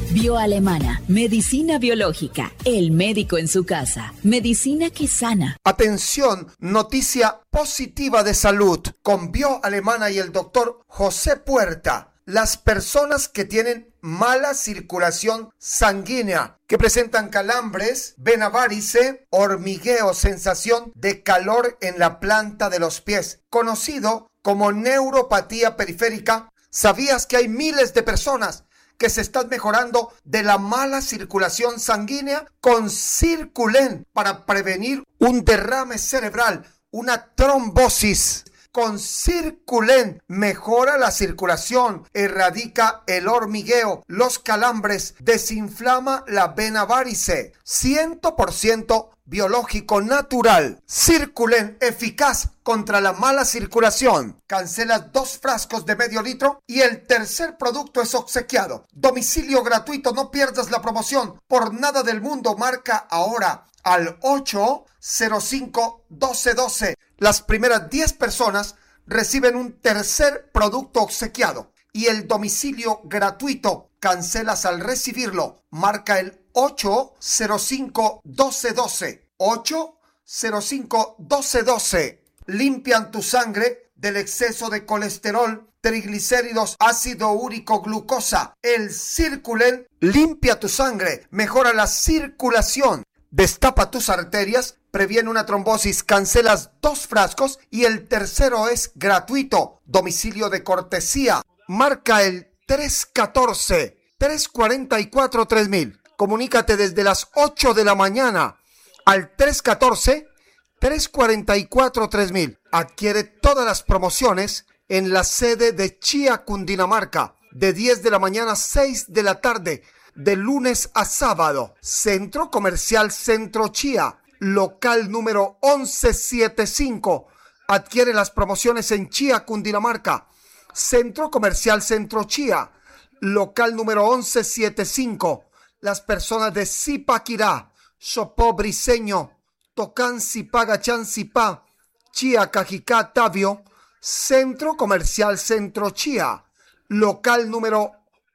Bioalemana, medicina biológica, el médico en su casa, medicina que sana. Atención, noticia positiva de salud con Bioalemana y el doctor José Puerta. Las personas que tienen mala circulación sanguínea, que presentan calambres, vena varice, hormigueo, sensación de calor en la planta de los pies, conocido como neuropatía periférica. ¿Sabías que hay miles de personas que se están mejorando de la mala circulación sanguínea con Circulen para prevenir un derrame cerebral, una trombosis? Con Circulen mejora la circulación, erradica el hormigueo, los calambres, desinflama la vena varice. 100% biológico natural. Circulen eficaz contra la mala circulación. Cancelas 2 frascos de medio litro y el tercer producto es obsequiado. Domicilio gratuito, no pierdas la promoción. Por nada del mundo, marca ahora al 805-1212. Las primeras 10 personas reciben un tercer producto obsequiado y el domicilio gratuito. Cancelas al recibirlo. Marca el 805-1212. 805-1212. Limpian tu sangre del exceso de colesterol, triglicéridos, ácido úrico, glucosa. El Circulen limpia tu sangre, mejora la circulación, destapa tus arterias, previene una trombosis. Cancelas 2 frascos y el tercero es gratuito. Domicilio de cortesía. Marca el 314-344-3000. Comunícate desde las 8 de la mañana al 314-344-3000. Adquiere todas las promociones en la sede de Chía, Cundinamarca, de 10 de la mañana a 6 de la tarde, de lunes a sábado. Centro Comercial Centro Chía, local número 1175. Adquiere las promociones en Chía, Cundinamarca. Centro Comercial Centro Chía, local número 1175. Las personas de Zipaquirá, Sopó Briseño, Tocán Zipá, Gachán Zipá, Chía, Cajicá, Tabio. Centro Comercial Centro Chía, local número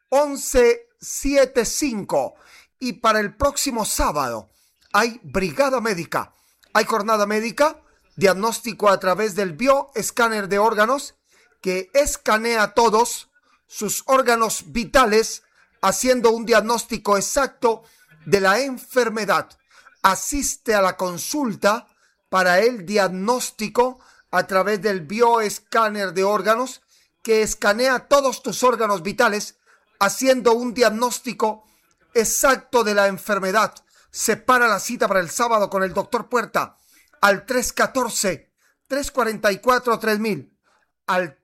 1175. Y para el próximo sábado hay brigada médica, hay jornada médica, diagnóstico a través del bioescáner de órganos que escanea todos sus órganos vitales, haciendo un diagnóstico exacto de la enfermedad. Asiste a la consulta para el diagnóstico a través del bioescáner de órganos que escanea todos tus órganos vitales, haciendo un diagnóstico exacto de la enfermedad. Separa la cita para el sábado con el doctor Puerta al 314-344-3000. Al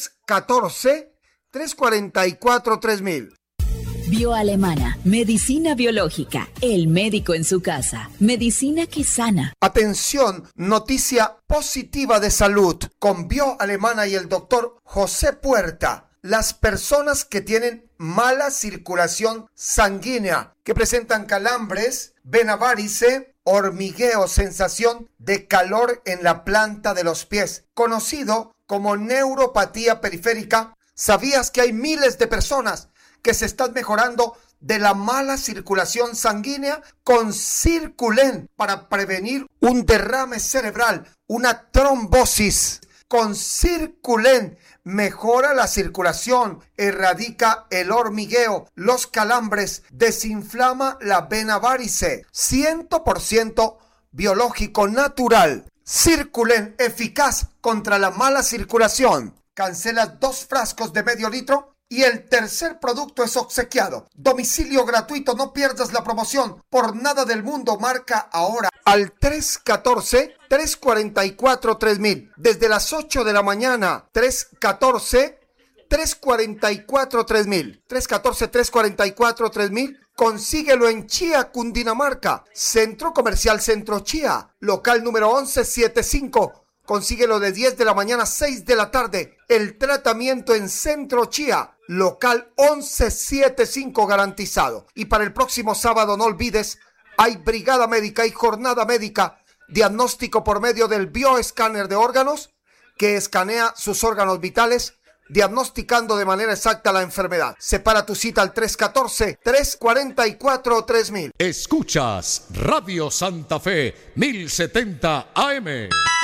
314-344-3000. Bioalemana, medicina biológica, el médico en su casa, medicina que sana. Atención, noticia positiva de salud con Bioalemana y el doctor José Puerta. Las personas que tienen mala circulación sanguínea, que presentan calambres, vena varice, hormigueo, sensación de calor en la planta de los pies, conocido como neuropatía periférica. ¿Sabías que hay miles de personas que se están mejorando de la mala circulación sanguínea con Circulen para prevenir un derrame cerebral, una trombosis? Con Circulen mejora la circulación, erradica el hormigueo, los calambres, desinflama la vena varice. 100% biológico natural. Circulen eficaz contra la mala circulación. Cancela 2 frascos de medio litro y el tercer producto es obsequiado. Domicilio gratuito, no pierdas la promoción. Por nada del mundo, marca ahora al 314-344-3000. Desde las 8 de la mañana, 314-344-3000. 314-344-3000. Consíguelo en Chía, Cundinamarca. Centro Comercial Centro Chía, local número 1175. Consíguelo de 10 de la mañana a 6 de la tarde. El tratamiento en Centro Chía, local 1175 garantizado. Y para el próximo sábado, no olvides, hay brigada médica y jornada médica. Diagnóstico por medio del bioescáner de órganos que escanea sus órganos vitales, diagnosticando de manera exacta la enfermedad. Separa tu cita al 314-344-3000. Escuchas Radio Santa Fe 1070 AM.